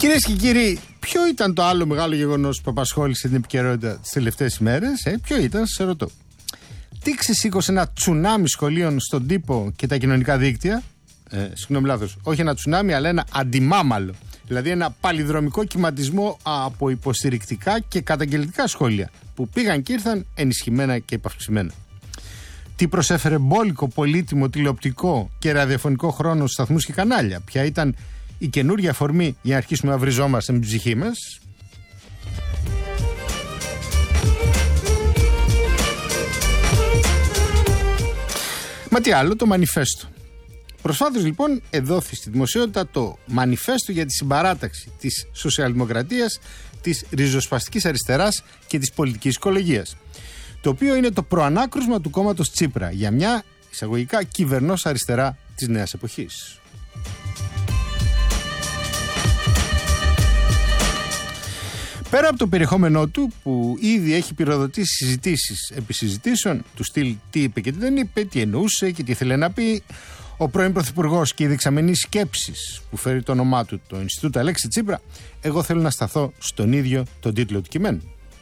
Κυρίες και κύριοι, ποιο ήταν το άλλο μεγάλο γεγονός που απασχόλησε την επικαιρότητα τις τελευταίες ημέρες? Ποιο ήταν, σε ρωτώ. Τι ξεσήκωσε ένα τσουνάμι σχολείων στον τύπο και τα κοινωνικά δίκτυα? Συγγνώμη, λάθος. Όχι ένα τσουνάμι, αλλά ένα αντιμάμαλο. Δηλαδή ένα παλιδρομικό κυματισμό από υποστηρικτικά και καταγγελτικά σχόλια που πήγαν και ήρθαν ενισχυμένα και επαυξημένα. Τι προσέφερε μπόλικο, πολύτιμο, τηλεοπτικό και ραδιοφωνικό χρόνο στους σταθμούς και κανάλια? Ποια ήταν η καινούργια αφορμή για να αρχίσουμε να βριζόμαστε με την ψυχή μας? Μα τι άλλο, το μανιφέστο. Προσφάτως λοιπόν εδόθη στη δημοσιότητα το μανιφέστο για τη συμπαράταξη της σοσιαλδημοκρατίας, της ριζοσπαστικής αριστεράς και της πολιτικής οικολογίας, το οποίο είναι το προανάκρουσμα του κόμματος Τσίπρα για μια εισαγωγικά κυβερνός αριστερά της νέας εποχής. Πέρα από το περιεχόμενό του, που ήδη έχει πυροδοτήσει συζητήσεις επί συζητήσεων, του στυλ τι είπε και τι δεν είπε, τι εννοούσε και τι ήθελε να πει, ο πρώην Πρωθυπουργός και η δεξαμενή σκέψης που φέρει το όνομά του, το Ινστιτούτο Αλέξη Τσίπρα, εγώ θέλω να σταθώ στον ίδιο τον τίτλο του κειμένου.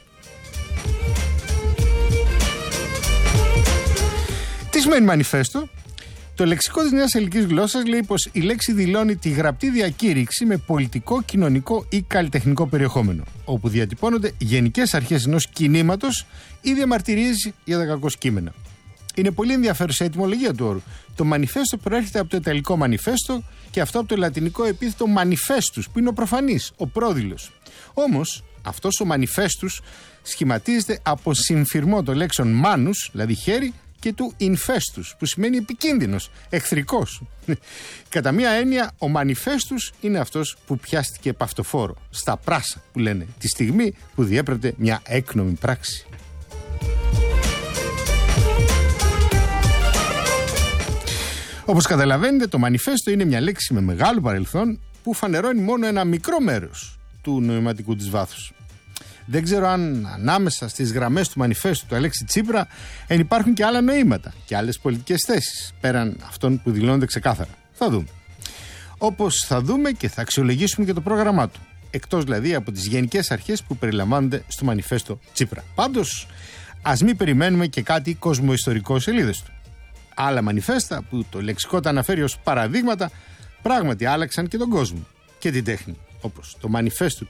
Τι σημαίνει μανιφέστο? Το λεξικό της νέας ελληνικής γλώσσας λέει πως η λέξη δηλώνει τη γραπτή διακήρυξη με πολιτικό, κοινωνικό ή καλλιτεχνικό περιεχόμενο, όπου διατυπώνονται γενικές αρχές ενός κινήματος ή διαμαρτυρίες για τα κακώς κείμενα. Είναι πολύ ενδιαφέρουσα η ετυμολογία του όρου. Το μανιφέστο προέρχεται από το ιταλικό μανιφέστο και αυτό από το λατινικό επίθετο manifestus, που είναι ο προφανής, ο πρόδειλος. Όμως, αυτός ο manifestus σχηματίζεται από συμφυρμό των λέξεων manus, δηλαδή χέρι, και του infestus, που σημαίνει επικίνδυνος, εχθρικός. Κατά μία έννοια, ο manifestus είναι αυτός που πιάστηκε παυτοφόρο, στα πράσα που λένε, τη στιγμή που διέπρεπε μια έκνομη πράξη. Όπως καταλαβαίνετε, το μανιφέστο είναι μια λέξη με μεγάλο παρελθόν που φανερώνει μόνο ένα μικρό μέρος του νοηματικού της βάθους. Δεν ξέρω αν ανάμεσα στις γραμμές του μανιφέστου του Αλέξη Τσίπρα υπάρχουν και άλλα νοήματα και άλλες πολιτικές θέσεις, πέραν αυτών που δηλώνονται ξεκάθαρα. Θα δούμε. Όπως θα δούμε και θα αξιολογήσουμε και το πρόγραμμά του, εκτός δηλαδή από τις γενικές αρχές που περιλαμβάνονται στο μανιφέστο Τσίπρα. Πάντως, ας μην περιμένουμε και κάτι κοσμοϊστορικό σελίδες του. Άλλα μανιφέστα που το λεξικό τα αναφέρει ως παραδείγματα πράγματι άλλαξαν και τον κόσμο και την τέχνη, όπως το μανιφέστο